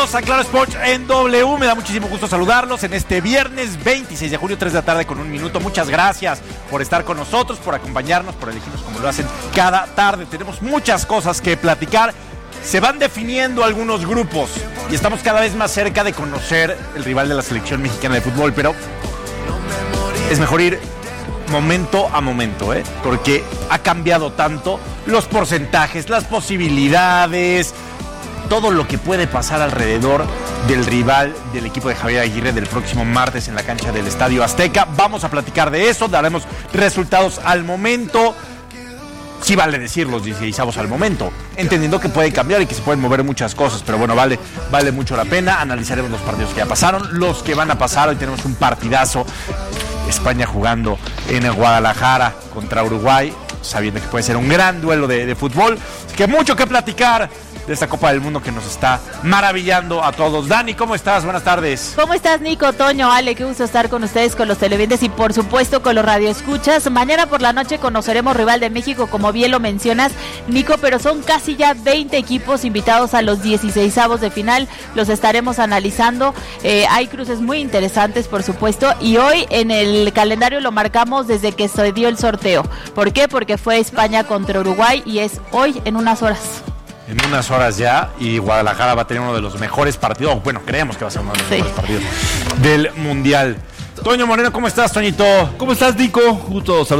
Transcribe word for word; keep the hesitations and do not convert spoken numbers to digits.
A Claro Sports en W, me da muchísimo gusto saludarlos en este viernes veintiséis de junio, tres de la tarde con un minuto. Muchas gracias por estar con nosotros, por acompañarnos, por elegirnos como lo hacen cada tarde. Tenemos muchas cosas que platicar. Se van definiendo algunos grupos y estamos cada vez más cerca de conocer el rival de la selección mexicana de fútbol, pero es mejor ir momento a momento, ¿eh? Porque ha cambiado tanto los porcentajes, las posibilidades, todo lo que puede pasar alrededor del rival del equipo de Javier Aguirre del próximo martes en la cancha del Estadio Azteca. Vamos a platicar de eso, daremos resultados al momento. Sí vale decir los dieciseisavos al momento, entendiendo que puede cambiar y que se pueden mover muchas cosas, pero bueno, vale, vale mucho la pena. Analizaremos los partidos que ya pasaron, los que van a pasar. Hoy tenemos un partidazo, España jugando en Guadalajara contra Uruguay, sabiendo que puede ser un gran duelo de, de fútbol. Así que mucho que platicar de esta Copa del Mundo que nos está maravillando a todos. Dani, ¿cómo estás? Buenas tardes. ¿Cómo estás, Nico, Toño, Ale? Qué gusto estar con ustedes, con los televidentes y por supuesto con los radioescuchas. Mañana por la noche conoceremos rival de México, como bien lo mencionas, Nico, pero son casi ya veinte equipos invitados a los dieciseisavos de final. Los estaremos analizando. Eh, hay cruces muy interesantes, por supuesto, y hoy en el calendario lo marcamos desde que se dio el sorteo. ¿Por qué? Porque fue España contra Uruguay y es hoy en unas horas. En unas horas ya, y Guadalajara va a tener uno de los mejores partidos, bueno, creemos que va a ser uno de los sí. mejores partidos del Mundial. Toño Moreno, ¿cómo estás, Toñito? ¿Cómo estás, Nico? Justo saludar.